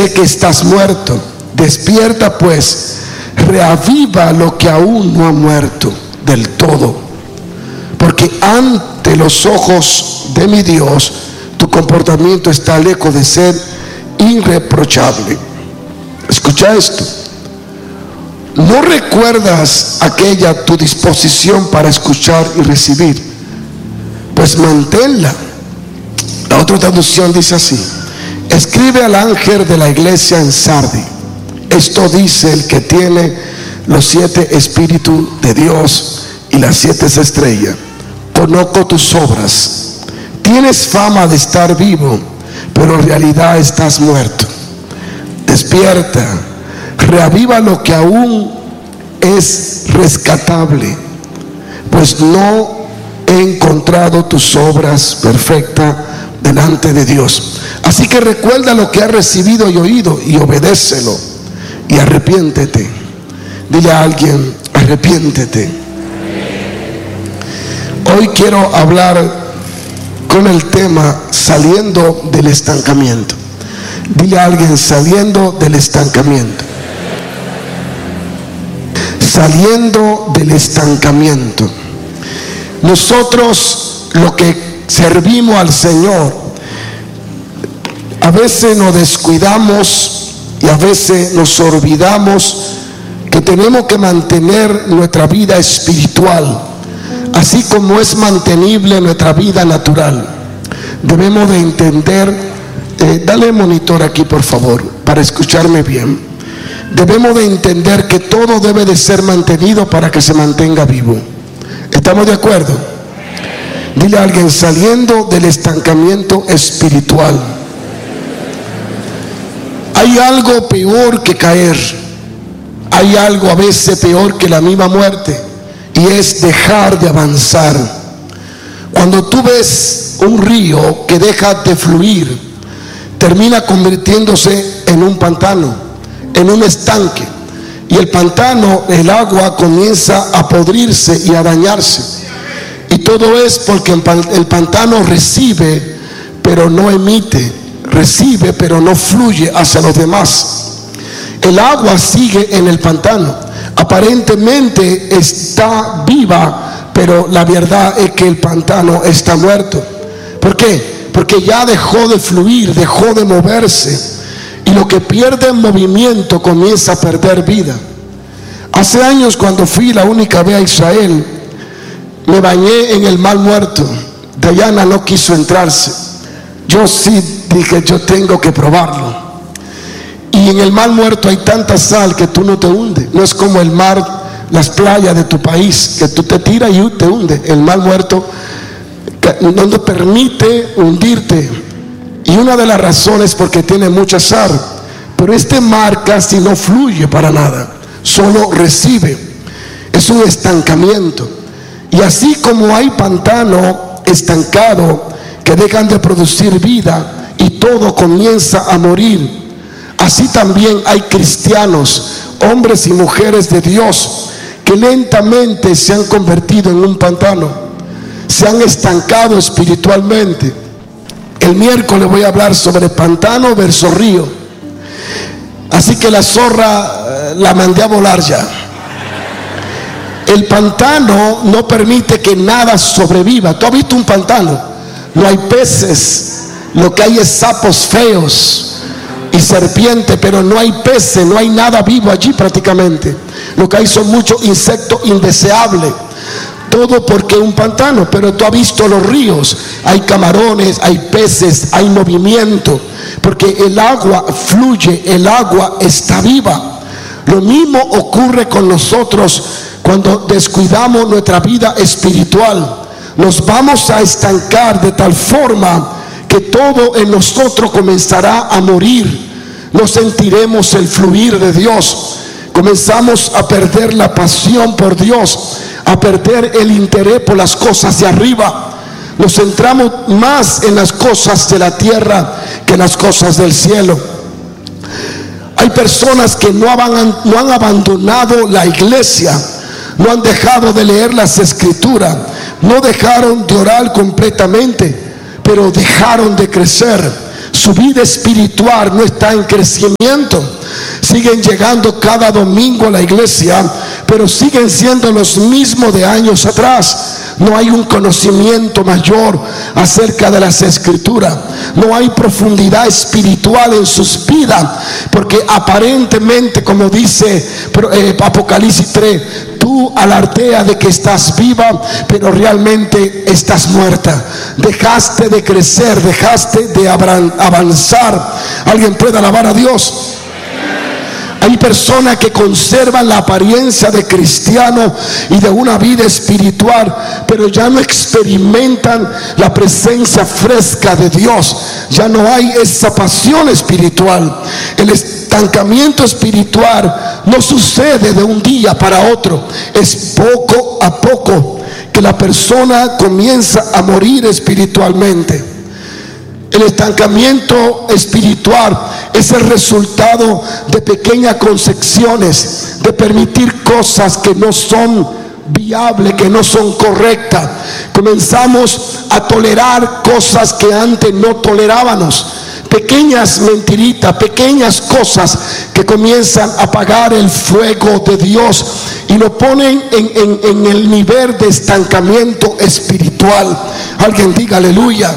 sé que estás muerto. Despierta pues, reaviva lo que aún no ha muerto del todo, porque ante los ojos de mi Dios tu comportamiento está lejos de ser irreprochable. Escucha esto. ¿No recuerdas aquella tu disposición para escuchar y recibir? Pues manténla. La otra traducción dice así: escribe al ángel de la iglesia en Sardi, esto dice el que tiene los 7 espíritus de Dios y las 7 estrellas. Conozco tus obras. Tienes fama de estar vivo, pero en realidad estás muerto. Despierta, reaviva lo que aún es rescatable, pues no he encontrado tus obras perfectas delante de Dios. Así que recuerda lo que has recibido y oído y obedécelo, y arrepiéntete. Dile a alguien: arrepiéntete. Hoy quiero hablar con el tema saliendo del estancamiento. Dile a alguien: saliendo del estancamiento. Saliendo del estancamiento. Nosotros, lo que servimos al Señor, a veces nos descuidamos y a veces nos olvidamos que tenemos que mantener nuestra vida espiritual, así como es mantenible nuestra vida natural. Debemos de entender, dale monitor aquí por favor, para escucharme bien. Debemos de entender que todo debe de ser mantenido para que se mantenga vivo. ¿Estamos de acuerdo? Dile a alguien: saliendo del estancamiento espiritual. Hay algo peor que caer. Hay algo a veces peor que la misma muerte, y es dejar de avanzar. Cuando tú ves un río que deja de fluir, termina convirtiéndose en un pantano, en un estanque, y el pantano, el agua comienza a podrirse y a dañarse, y todo es porque el pantano recibe pero no emite, recibe pero no fluye hacia los demás. El agua sigue en el pantano, aparentemente está viva, pero la verdad es que el pantano está muerto. ¿Por qué? Porque ya dejó de fluir, dejó de moverse, y lo que pierde en movimiento comienza a perder vida. Hace años, cuando fui la única vez a Israel, me bañé en el Mar Muerto. Dayana no quiso entrarse. Yo sí dije: yo tengo que probarlo. Y en el Mar Muerto hay tanta sal que tú no te hundes. No es como el mar, las playas de tu país, que tú te tiras y te hundes. El Mar Muerto no te permite hundirte, y una de las razones es porque tiene mucha sal. Pero este mar casi no fluye para nada, solo recibe. Es un estancamiento. Y así como hay pantano estancado que dejan de producir vida y todo comienza a morir, así también hay cristianos, hombres y mujeres de Dios, que lentamente se han convertido en un pantano, se han estancado espiritualmente. El miércoles voy a hablar sobre pantano versus río. Así que la zorra la mandé a volar ya. El pantano no permite que nada sobreviva. ¿Tú has visto un pantano? No hay peces, lo que hay es sapos feos y serpientes, pero no hay peces, no hay nada vivo allí prácticamente. Lo que hay son muchos insectos indeseables. Todo porque es un pantano. Pero tú has visto los ríos, hay camarones, hay peces, hay movimiento, porque el agua fluye, el agua está viva. Lo mismo ocurre con nosotros cuando descuidamos nuestra vida espiritual. Nos vamos a estancar de tal forma que todo en nosotros comenzará a morir. No sentiremos el fluir de Dios. Comenzamos a perder la pasión por Dios, a perder el interés por las cosas de arriba. Nos centramos más en las cosas de la tierra que en las cosas del cielo. Hay personas que no han abandonado la iglesia, no han dejado de leer las escrituras, no dejaron de orar completamente, pero dejaron de crecer. su vida espiritual no está en crecimiento. Siguen llegando cada domingo a la iglesia, pero siguen siendo los mismos de años atrás. No hay un conocimiento mayor acerca de las Escrituras. No hay profundidad espiritual en sus vidas, porque aparentemente, como dice Apocalipsis 3, tú alardeas de que estás viva, pero realmente estás muerta. Dejaste de crecer, dejaste de avanzar. ¿Alguien puede alabar a Dios? Hay personas que conservan la apariencia de cristiano y de una vida espiritual, pero ya no experimentan la presencia fresca de Dios. Ya no hay esa pasión espiritual. El estancamiento espiritual no sucede de un día para otro. Es poco a poco que la persona comienza a morir espiritualmente. El estancamiento espiritual es el resultado de pequeñas concesiones, de permitir cosas que no son viables, que no son correctas. Comenzamos a tolerar cosas que antes no tolerábamos. Pequeñas mentiritas, pequeñas cosas que comienzan a apagar el fuego de Dios y lo ponen en el nivel de estancamiento espiritual. Alguien diga aleluya.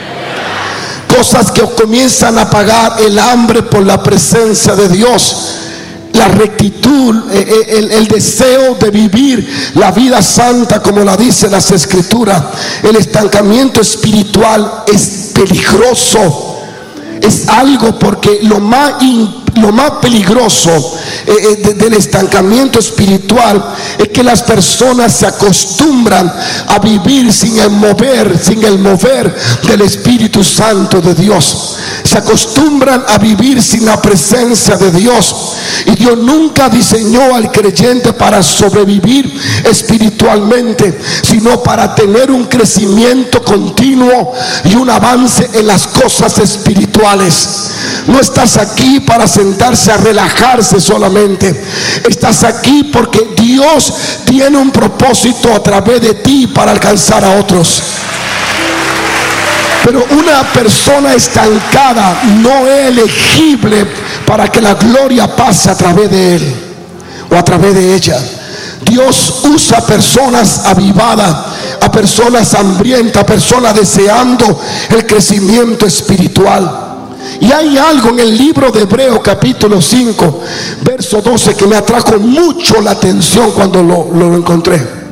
Cosas que comienzan a apagar el hambre por la presencia de Dios, la rectitud, el deseo de vivir la vida santa como la dicen las Escrituras. El estancamiento espiritual es peligroso. Es algo porque lo más peligroso del estancamiento espiritual es que las personas se acostumbran a vivir sin el mover del Espíritu Santo de Dios. Se acostumbran a vivir sin la presencia de Dios. Y Dios nunca diseñó al creyente para sobrevivir espiritualmente, sino para tener un crecimiento continuo y un avance en las cosas espirituales. No estás aquí para sentarse a relajarse solamente. Estás aquí porque Dios tiene un propósito a través de ti para alcanzar a otros. Pero una persona estancada no es elegible para que la gloria pase a través de él o a través de ella. Dios usa personas avivadas, a personas hambrientas, a personas deseando el crecimiento espiritual. Y hay algo en el libro de Hebreos capítulo 5 verso 12 que me atrajo mucho la atención cuando lo encontré.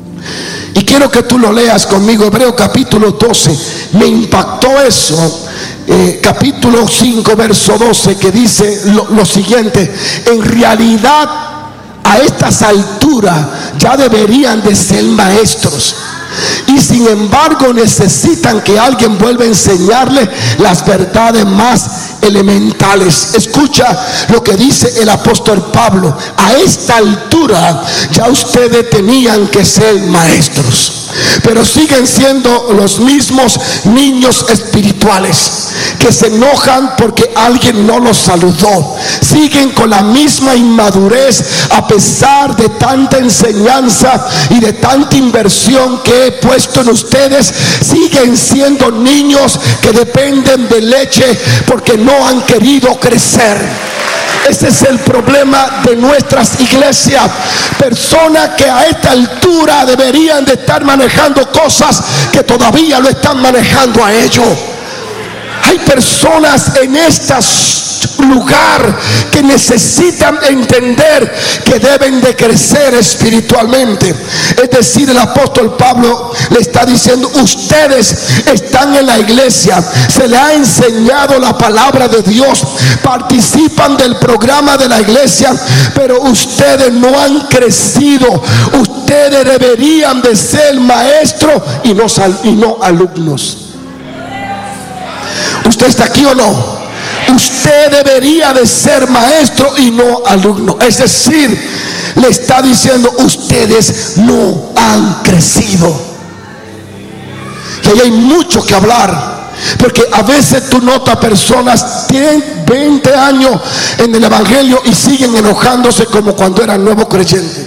Y quiero que tú lo leas conmigo. Hebreos capítulo 12. Me impactó eso. Capítulo 5 verso 12, que dice lo siguiente: en realidad a estas alturas ya deberían de ser maestros, y sin embargo necesitan que alguien vuelva a enseñarles las verdades más elementales. Escucha lo que dice el apóstol Pablo: a esta altura ya ustedes tenían que ser maestros, pero siguen siendo los mismos niños espirituales que se enojan porque alguien no los saludó. Siguen con la misma inmadurez a pesar de tanta enseñanza y de tanta inversión que he puesto en ustedes. Siguen siendo niños que dependen de leche porque no han querido crecer. Ese es el problema de nuestras iglesias. Personas que a esta altura deberían de estar manejando cosas que todavía lo están manejando a ellos. Hay personas en este lugar que necesitan entender que deben de crecer espiritualmente. Es decir, el apóstol Pablo le está diciendo: ustedes están en la iglesia, se les ha enseñado la palabra de Dios, participan del programa de la iglesia, pero ustedes no han crecido. Ustedes deberían de ser maestros y no alumnos. ¿Usted está aquí o no? Usted debería de ser maestro y no alumno. Es decir, le está diciendo: ustedes no han crecido. Y ahí hay mucho que hablar, porque a veces tú notas personas tienen 20 años en el evangelio y siguen enojándose como cuando eran nuevos creyentes,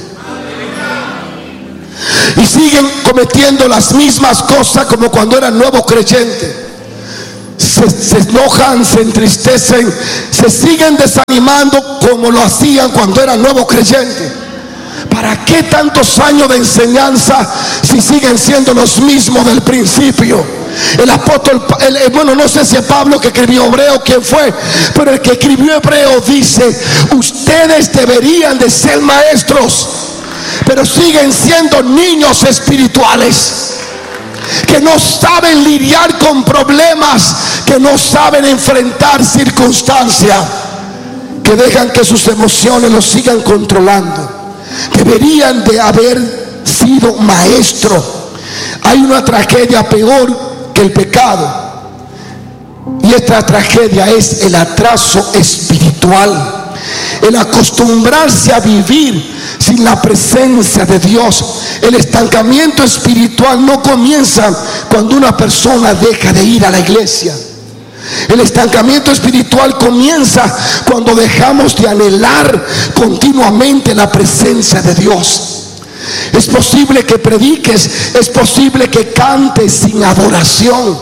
y siguen cometiendo las mismas cosas como cuando eran nuevos creyentes. se enojan, se entristecen, se siguen desanimando como lo hacían cuando eran nuevos creyentes. ¿Para qué tantos años de enseñanza si siguen siendo los mismos del principio? El apóstol, bueno, no sé si es Pablo que escribió Hebreo, quién fue, pero el que escribió Hebreo dice: ustedes deberían de ser maestros, pero siguen siendo niños espirituales, que no saben lidiar con problemas, que no saben enfrentar circunstancias, que dejan que sus emociones los sigan controlando. Deberían de haber sido maestros. Hay una tragedia peor que el pecado, y esta tragedia es el atraso espiritual, el acostumbrarse a vivir sin la presencia de Dios. El estancamiento espiritual no comienza cuando una persona deja de ir a la iglesia. El estancamiento espiritual comienza cuando dejamos de anhelar continuamente la presencia de Dios. Es posible que prediques, es posible que cantes sin adoración.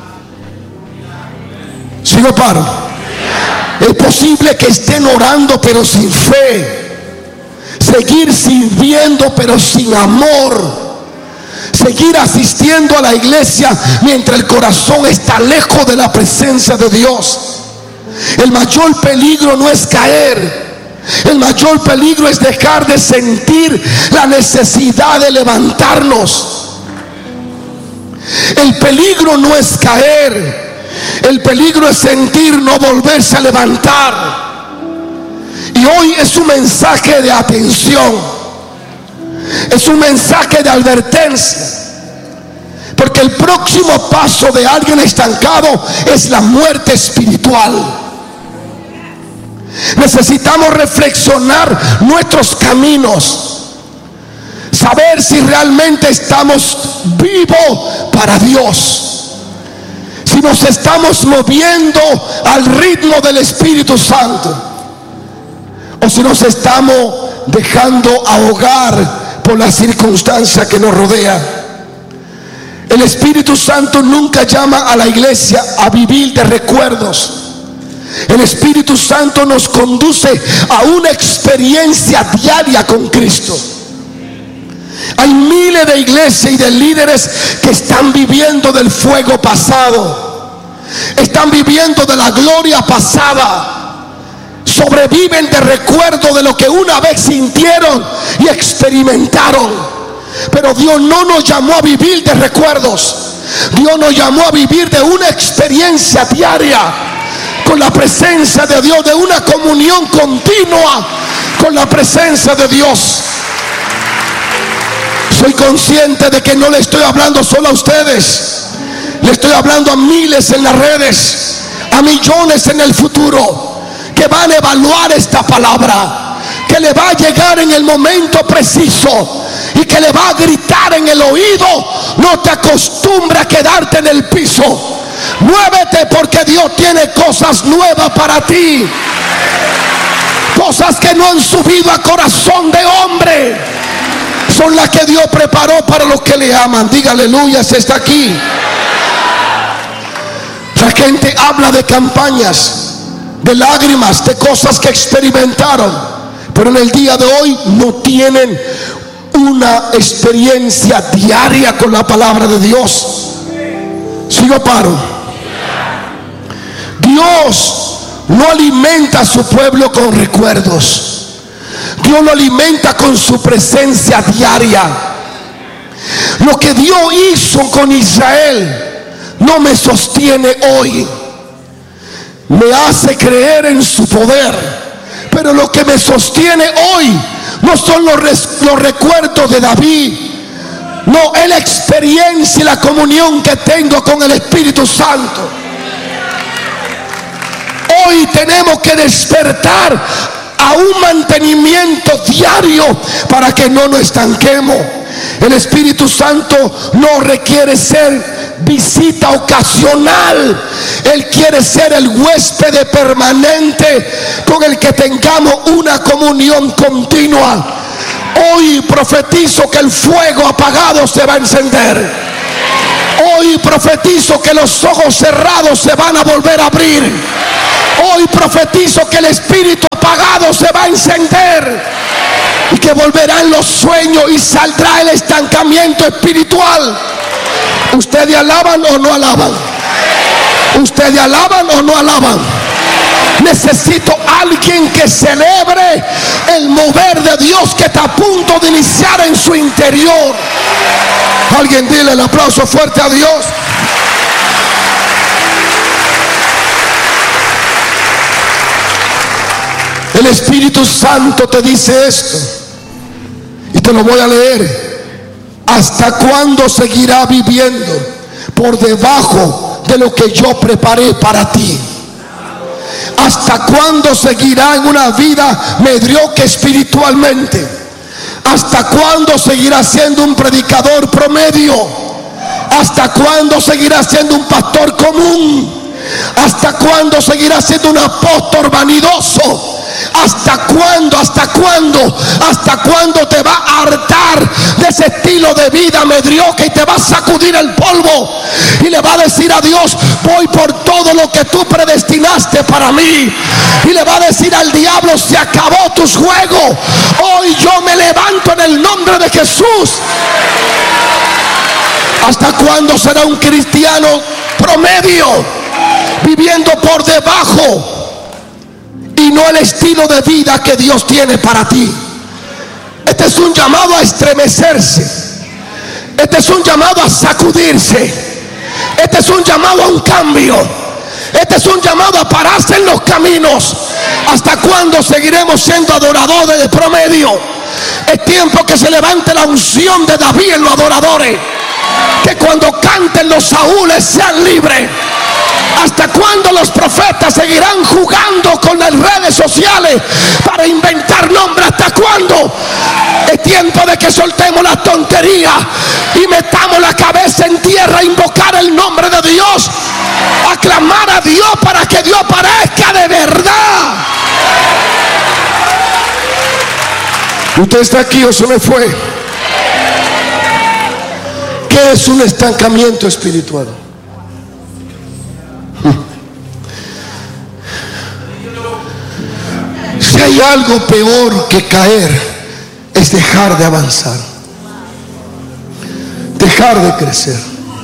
¿Sigo paro? Es posible que estén orando pero sin fe, seguir sirviendo pero sin amor, seguir asistiendo a la iglesia mientras el corazón está lejos de la presencia de Dios. El mayor peligro no es caer, el mayor peligro es dejar de sentir la necesidad de levantarnos. El peligro no es caer, el peligro es sentir no volverse a levantar. Y hoy es un mensaje de atención, es un mensaje de advertencia, porque el próximo paso de alguien estancado es la muerte espiritual. Necesitamos reflexionar nuestros caminos, saber si realmente estamos vivos para Dios, si nos estamos moviendo al ritmo del Espíritu Santo, o si nos estamos dejando ahogar por la circunstancia que nos rodea. El Espíritu Santo nunca llama a la iglesia a vivir de recuerdos. El Espíritu Santo nos conduce a una experiencia diaria con Cristo. Hay miles de iglesias y de líderes que están viviendo del fuego pasado, están viviendo de la gloria pasada, sobreviven de recuerdo de lo que una vez sintieron y experimentaron. Pero Dios no nos llamó a vivir de recuerdos, Dios nos llamó a vivir de una experiencia diaria con la presencia de Dios, de una comunión continua con la presencia de Dios. Soy consciente de que no le estoy hablando solo a ustedes, le estoy hablando a miles en las redes, a millones en el futuro, que van a evaluar esta palabra, que le va a llegar en el momento preciso y que le va a gritar en el oído: no te acostumbres a quedarte en el piso, muévete, porque Dios tiene cosas nuevas para ti, cosas que no han subido a corazón de hombre, son las que Dios preparó para los que le aman. Diga aleluya si está aquí. La gente habla de campañas, de lágrimas, de cosas que experimentaron, pero en el día de hoy no tienen una experiencia diaria con la palabra de Dios. Sigo paro. Dios no alimenta a su pueblo con recuerdos, Dios lo alimenta con su presencia diaria. Lo que Dios hizo con Israel no me sostiene hoy, me hace creer en su poder, pero lo que me sostiene hoy no son los recuerdos de David, no, es la experiencia y la comunión que tengo con el Espíritu Santo. Hoy tenemos que despertar a un mantenimiento diario para que no nos estanquemos. El Espíritu Santo no requiere ser visita ocasional, Él quiere ser el huésped permanente con el que tengamos una comunión continua. Hoy profetizo que el fuego apagado se va a encender. Hoy profetizo que los ojos cerrados se van a volver a abrir. Hoy profetizo que el espíritu apagado se va a encender y que volverán los sueños y saldrá el estancamiento espiritual. ¿Ustedes alaban o no alaban? ¿Ustedes alaban o no alaban? Necesito alguien que celebre el mover de Dios que está a punto de iniciar en su interior. Alguien dile el aplauso fuerte a Dios. El Espíritu Santo te dice esto, y te lo voy a leer. ¿Hasta cuándo seguirá viviendo por debajo de lo que yo preparé para ti? ¿Hasta cuándo seguirá en una vida mediocre espiritualmente? ¿Hasta cuándo seguirá siendo un predicador promedio? ¿Hasta cuándo seguirá siendo un pastor común? ¿Hasta cuándo seguirá siendo un apóstol vanidoso? ¿Hasta cuándo? ¿Hasta cuándo? ¿Hasta cuándo te va a hartar de ese estilo de vida mediocre y te va a sacudir el polvo? Y le va a decir a Dios: voy por todo lo que tú predestinaste para mí. Y le va a decir al diablo: se acabó tus juegos. Hoy yo me levanto en el nombre de Jesús. ¿Hasta cuándo será un cristiano promedio, viviendo por debajo y no el estilo de vida que Dios tiene para ti? Este es un llamado a estremecerse. Este es un llamado a sacudirse. Este es un llamado a un cambio. Este es un llamado a pararse en los caminos. ¿Hasta cuándo seguiremos siendo adoradores de promedio? Es tiempo que se levante la unción de David en los adoradores. Que cuando canten los saúles sean libres. ¿Hasta cuándo los profetas seguirán jugando con las redes sociales para inventar nombres? ¿Hasta cuándo? Es tiempo de que soltemos la tontería y metamos la cabeza en tierra a invocar el nombre de Dios, a clamar a Dios para que Dios aparezca de verdad. ¿Usted está aquí o se me fue? ¿Qué es un estancamiento espiritual? Si hay algo peor que caer, es dejar de avanzar, dejar de crecer.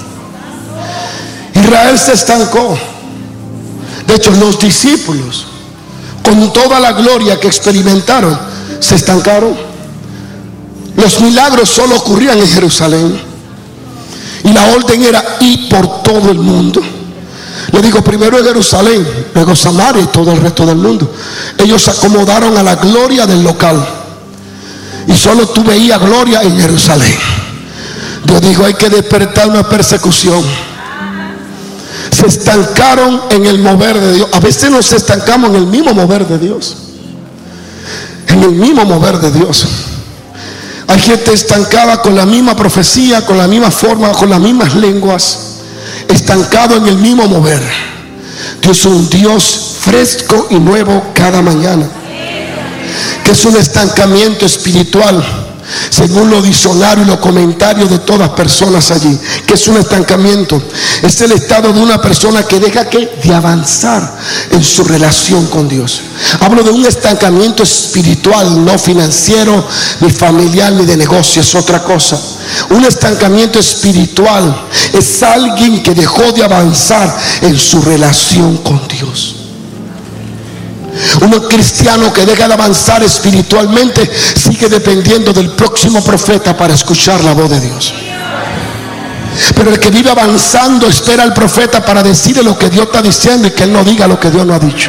Israel se estancó. De hecho, los discípulos, con toda la gloria que experimentaron, se estancaron. Los milagros solo ocurrían en Jerusalén y la orden era ir por todo el mundo. Le digo, primero en Jerusalén, luego Samaria y todo el resto del mundo. Ellos se acomodaron a la gloria del local y solo tú veías gloria en Jerusalén. Dios dijo: hay que despertar una persecución. Se estancaron en el mover de Dios. A veces nos estancamos en el mismo mover de Dios. En el mismo mover de Dios. Hay gente estancada con la misma profecía, con la misma forma, con las mismas lenguas, estancado en el mismo mover. Dios es un Dios fresco y nuevo cada mañana. Que es un estancamiento espiritual, según los diccionarios y los comentarios de todas personas allí. Que es un estancamiento. Es el estado de una persona que deja de avanzar en su relación con Dios. Hablo de un estancamiento espiritual, no financiero, ni familiar, ni de negocio. Es otra cosa. Un estancamiento espiritual es alguien que dejó de avanzar en su relación con Dios. Un cristiano que deja de avanzar espiritualmente sigue dependiendo del próximo profeta para escuchar la voz de Dios. Pero el que vive avanzando espera al profeta para decirle lo que Dios está diciendo y que él no diga lo que Dios no ha dicho.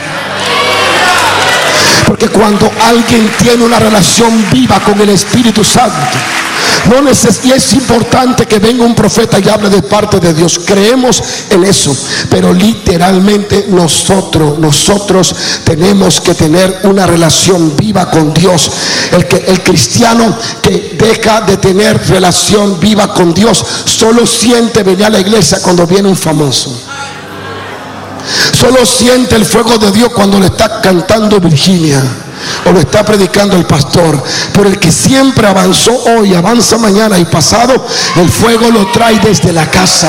Porque cuando alguien tiene una relación viva con el Espíritu Santo, y es importante que venga un profeta y hable de parte de Dios. Creemos en eso, pero literalmente nosotros tenemos que tener una relación viva con Dios. El cristiano que deja de tener relación viva con Dios solo siente venir a la iglesia cuando viene un famoso. Solo siente el fuego de Dios cuando le está cantando Virginia. o lo está predicando el pastor. Por el que siempre avanzó hoy, avanza mañana y pasado, el fuego lo trae desde la casa.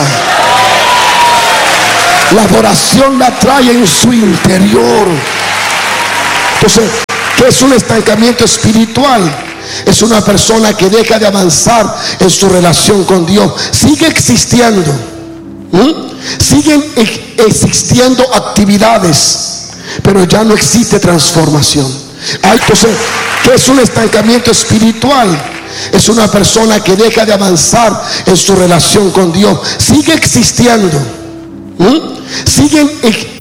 La adoración la trae en su interior. Entonces, ¿qué es un estancamiento espiritual? Es una persona que deja de avanzar en su relación con Dios. Sigue existiendo, siguen existiendo actividades, pero ya no existe transformación. Entonces, ¿qué es un estancamiento espiritual? Es una persona que deja de avanzar en su relación con Dios. Sigue existiendo, siguen